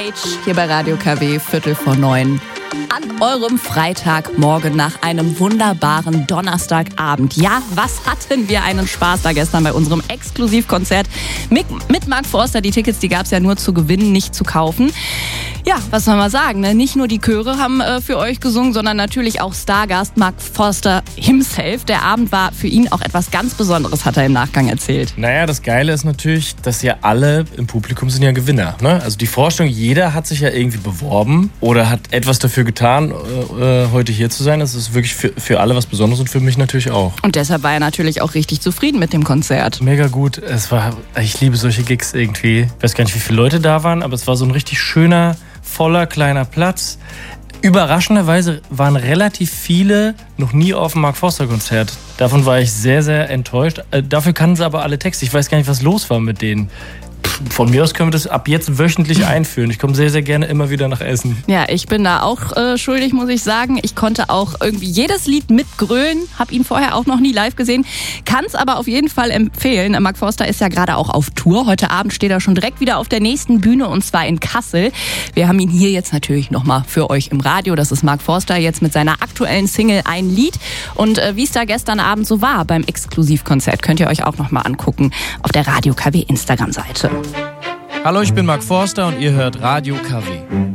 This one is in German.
Hier bei Radio KW, 8:45. An eurem Freitagmorgen nach einem wunderbaren Donnerstagabend. Ja, was hatten wir einen Spaß da gestern bei unserem Exklusivkonzert mit Mark Forster. Die Tickets, die gab es ja nur zu gewinnen, nicht zu kaufen. Ja, was soll man sagen, ne? Nicht nur die Chöre haben für euch gesungen, sondern natürlich auch Stargast Mark Forster himself. Der Abend war für ihn auch etwas ganz Besonderes, hat er im Nachgang erzählt. Naja, das Geile ist natürlich, dass ja alle im Publikum sind ja Gewinner. Ne? Also die Vorstellung, jeder hat sich ja irgendwie beworben oder hat etwas dafür getan, heute hier zu sein. Das ist wirklich für alle was Besonderes und für mich natürlich auch. Und deshalb war er natürlich auch richtig zufrieden mit dem Konzert. Mega gut. Ich liebe solche Gigs irgendwie. Ich weiß gar nicht, wie viele Leute da waren, aber es war so ein richtig schöner, voller kleiner Platz. Überraschenderweise waren relativ viele noch nie auf dem Mark Forster Konzert. Davon war ich sehr, sehr enttäuscht. Dafür kannten sie aber alle Texte. Ich weiß gar nicht, was los war mit denen. Von mir aus können wir das ab jetzt wöchentlich einführen. Ich komme sehr, sehr gerne immer wieder nach Essen. Ja, ich bin da auch schuldig, muss ich sagen. Ich konnte auch irgendwie jedes Lied mitgrölen. Habe ihn vorher auch noch nie live gesehen. Kann es aber auf jeden Fall empfehlen. Mark Forster ist ja gerade auch auf Tour. Heute Abend steht er schon direkt wieder auf der nächsten Bühne und zwar in Kassel. Wir haben ihn hier jetzt natürlich nochmal für euch im Radio. Das ist Mark Forster jetzt mit seiner aktuellen Single Ein Lied. Und wie es da gestern Abend so war beim Exklusivkonzert, könnt ihr euch auch nochmal angucken auf der Radio KW Instagram-Seite. Hallo, ich bin Mark Forster und ihr hört Radio KW.